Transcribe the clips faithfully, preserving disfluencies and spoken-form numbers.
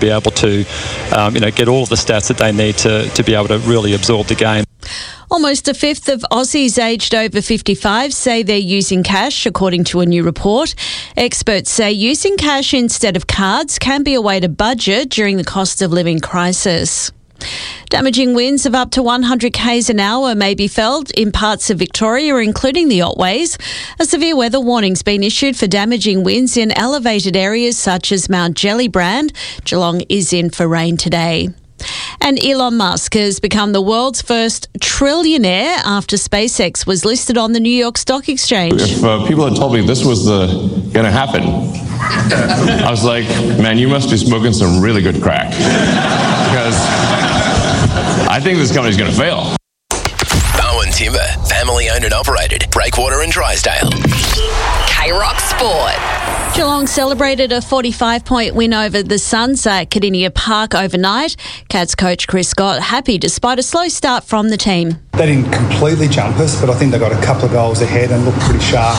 be able to, um, you know, get all of the stats that they need to, to be able to really absorb the game. Almost a fifth of Aussies aged over fifty-five say they're using cash, according to a new report. Experts say using cash instead of cards can be a way to budget during the cost of living crisis. Damaging winds of up to one hundred kays an hour may be felt in parts of Victoria, including the Otways. A severe weather warning's been issued for damaging winds in elevated areas such as Mount Gellibrand. Geelong is in for rain today. And Elon Musk has become the world's first trillionaire after SpaceX was listed on the New York Stock Exchange. If uh, people had told me this was the going to happen, I was like, man, you must be smoking some really good crack. Because I think this company's going to fail. Bowen Timber, family owned and operated. Breakwater and Drysdale. K-Rock Sport. Geelong celebrated a forty-five point win over the Suns at Cardinia Park overnight. Cats coach Chris Scott happy despite a slow start from the team. They didn't completely jump us, but I think they got a couple of goals ahead and looked pretty sharp.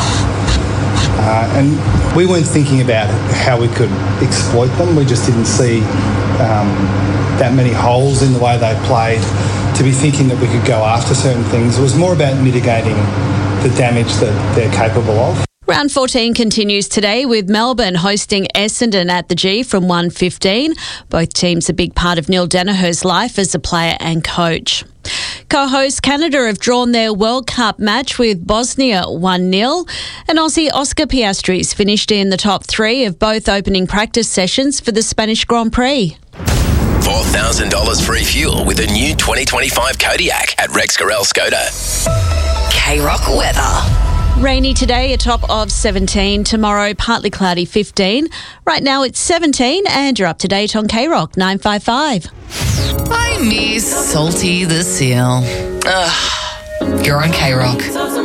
Uh, and we weren't thinking about how we could exploit them. We just didn't see um, that many holes in the way they played to be thinking that we could go after certain things. It was more about mitigating the damage that they're capable of. Round fourteen continues today with Melbourne hosting Essendon at the G from one fifteen. Both teams a big part of Neil Danaher's life as a player and coach. Co-host Canada have drawn their World Cup match with Bosnia one nil. And Aussie Oscar Piastris finished in the top three of both opening practice sessions for the Spanish Grand Prix. four thousand dollars free fuel with a new twenty twenty-five Kodiak at Rex Carell Skoda. K-Rock weather. Rainy today, a top of seventeen. Tomorrow, partly cloudy, fifteen. Right now, it's seventeen, and you're up to date on K-Rock nine five five. I miss Salty the Seal. Ugh, you're on K-Rock.